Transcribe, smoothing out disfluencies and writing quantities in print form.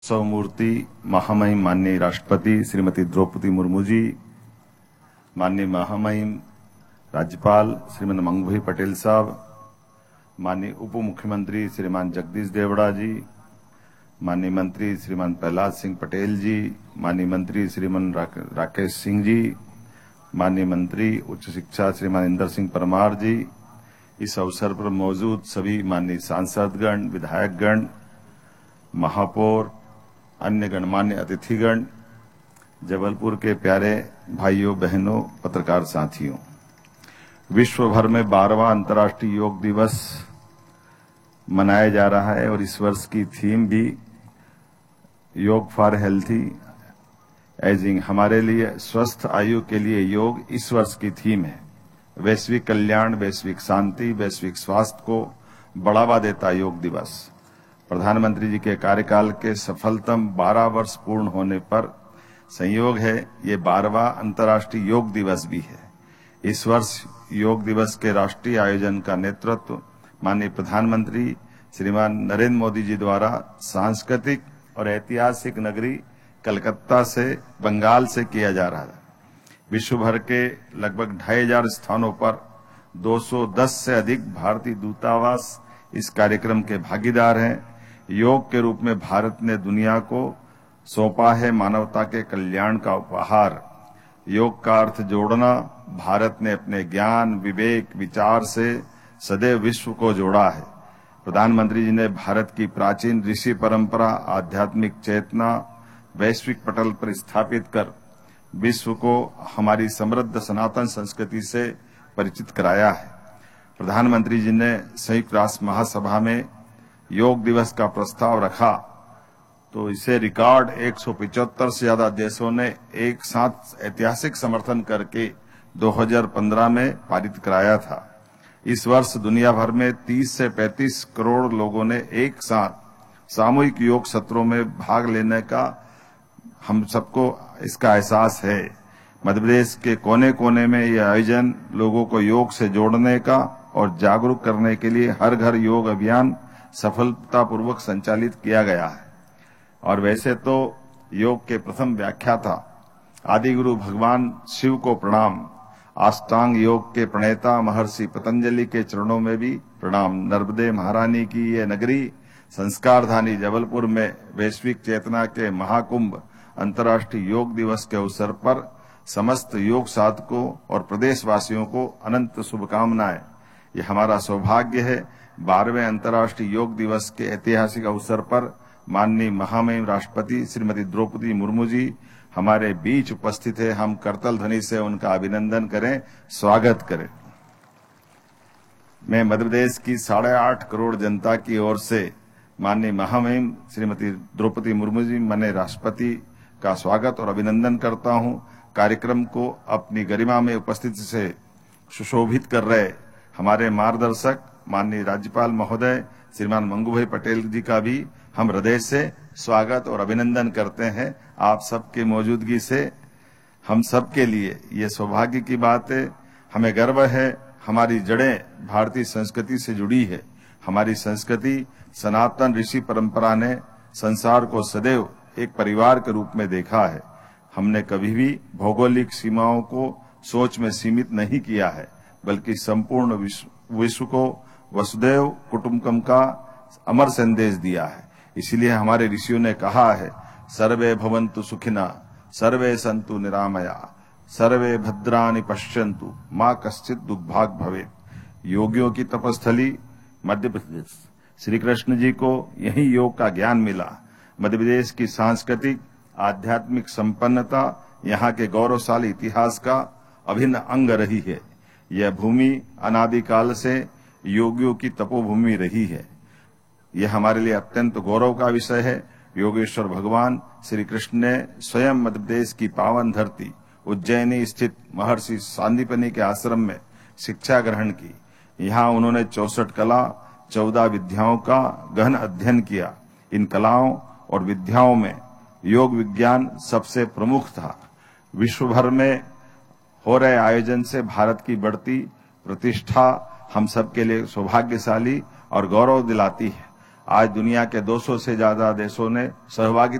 सौमूर्ति महामहिम माननीय राष्ट्रपति श्रीमती द्रौपदी मुर्मू जी, माननीय महामहिम राज्यपाल श्रीमान मंगूभाई पटेल साहब, माननीय उप मुख्यमंत्री श्रीमान जगदीश देवड़ा जी, माननीय मंत्री श्रीमान प्रहलाद सिंह पटेल जी, माननीय मंत्री श्रीमान राकेश सिंह जी, माननीय मंत्री उच्च शिक्षा श्रीमान इंदर सिंह परमार जी, इस अवसर पर मौजूद सभी माननीय सांसदगण, विधायकगण, महापौर, अन्य गणमान्य अतिथिगण, जबलपुर के प्यारे भाइयों बहनों, पत्रकार साथियों, विश्व भर में 12वां अंतर्राष्ट्रीय योग दिवस मनाया जा रहा है और इस वर्ष की थीम भी योग फॉर हेल्थी एजिंग, हमारे लिए स्वस्थ आयु के लिए योग इस वर्ष की थीम है। वैश्विक कल्याण, वैश्विक शांति, वैश्विक स्वास्थ्य को बढ़ावा देता योग दिवस प्रधानमंत्री जी के कार्यकाल के सफलतम 12 वर्ष पूर्ण होने पर संयोग है ये 12वां अंतर्राष्ट्रीय योग दिवस भी है। इस वर्ष योग दिवस के राष्ट्रीय आयोजन का नेतृत्व माननीय प्रधानमंत्री श्रीमान नरेंद्र मोदी जी द्वारा सांस्कृतिक और ऐतिहासिक नगरी कलकत्ता से बंगाल से किया जा रहा है। विश्व भर के लगभग 2500 स्थानों पर 210 से अधिक भारतीय दूतावास इस कार्यक्रम के भागीदार हैं। योग के रूप में भारत ने दुनिया को सौंपा है मानवता के कल्याण का उपहार। योग का अर्थ जोड़ना। भारत ने अपने ज्ञान, विवेक, विचार से सदैव विश्व को जोड़ा है। प्रधानमंत्री जी ने भारत की प्राचीन ऋषि परंपरा, आध्यात्मिक चेतना वैश्विक पटल पर स्थापित कर विश्व को हमारी समृद्ध सनातन संस्कृति से परिचित कराया है। प्रधानमंत्री जी ने संयुक्त राष्ट्र महासभा में योग दिवस का प्रस्ताव रखा तो इसे रिकॉर्ड 175 से ज्यादा देशों ने एक साथ ऐतिहासिक समर्थन करके 2015 में पारित कराया था। इस वर्ष दुनिया भर में 30 से 35 करोड़ लोगों ने एक साथ सामूहिक योग सत्रों में भाग लेने का हम सबको इसका एहसास है। मध्य प्रदेश के कोने कोने में यह आयोजन लोगों को योग से जोड़ने का और जागरूक करने के लिए हर घर योग अभियान सफलतापूर्वक संचालित किया गया है। और वैसे तो योग के प्रथम व्याख्याता आदि गुरु भगवान शिव को प्रणाम, अष्टांग योग के प्रणेता महर्षि पतंजलि के चरणों में भी प्रणाम। नर्मदे महारानी की ये नगरी, संस्कारधानी जबलपुर में वैश्विक चेतना के महाकुंभ अंतर्राष्ट्रीय योग दिवस के अवसर पर समस्त योग साधकों और प्रदेशवासियों को अनंत शुभकामनाएं। ये हमारा सौभाग्य है 12वें अंतर्राष्ट्रीय योग दिवस के ऐतिहासिक अवसर पर माननीय महामहिम राष्ट्रपति श्रीमती द्रौपदी मुर्मू जी हमारे बीच उपस्थित है। हम करतल ध्वनि से उनका अभिनंदन करें, स्वागत करें। मैं मध्य प्रदेश की 8.5 करोड़ जनता की ओर से माननीय महामहिम श्रीमती द्रौपदी मुर्मू जी माननीय राष्ट्रपति का स्वागत और अभिनंदन करता हूं। कार्यक्रम को अपनी गरिमा में उपस्थिति से सुशोभित कर रहे हमारे मार्गदर्शक माननीय राज्यपाल महोदय श्रीमान मंगूभाई पटेल जी का भी हम हृदय से स्वागत और अभिनंदन करते हैं। आप सबके मौजूदगी से हम सबके लिए ये सौभाग्य की बात है। हमें गर्व है, हमारी जड़ें भारतीय संस्कृति से जुड़ी है। हमारी संस्कृति सनातन ऋषि परंपरा ने संसार को सदैव एक परिवार के रूप में देखा है। हमने कभी भी भौगोलिक सीमाओं को सोच में सीमित नहीं किया है, बल्कि संपूर्ण विश्व को वसुदैव कुटुंबकम का अमर संदेश दिया है। इसीलिए हमारे ऋषियों ने कहा है, सर्वे भवन्तु सुखिना, सर्वे सन्तु निरामया, सर्वे भद्राणि पश्यन्तु, मां कश्चित् दुर्भाग भवेत्। योगियों की तपस्थली मध्य प्रदेश। श्री कृष्ण जी को यही योग का ज्ञान मिला। मध्य प्रदेश की सांस्कृतिक आध्यात्मिक संपन्नता यहाँ के गौरवशाली इतिहास का अभिन्न अंग रही है। यह भूमि अनादिकाल से योगियों की तपोभूमि रही है। यह हमारे लिए अत्यंत गौरव का विषय है। योगेश्वर भगवान श्री कृष्ण ने स्वयं मध्य प्रदेश की पावन धरती उज्जैनी स्थित महर्षि सांदीपनि के आश्रम में शिक्षा ग्रहण की। यहाँ उन्होंने 64 कला 14 विद्याओं का गहन अध्ययन किया। इन कलाओं और विद्याओं में योग विज्ञान सबसे प्रमुख था। विश्व भर में हो रहे आयोजन से भारत की बढ़ती प्रतिष्ठा हम सबके लिए सौभाग्यशाली और गौरव दिलाती है। आज दुनिया के 200 से ज्यादा देशों ने सहभागिता